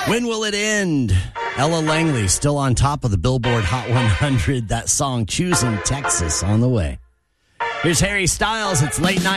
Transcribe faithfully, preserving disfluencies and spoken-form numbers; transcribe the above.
When Will It End? Ella Langley still on top of the Billboard Hot one hundred. That song, Choosing Texas, on the way. Here's Harry Styles. It's late night.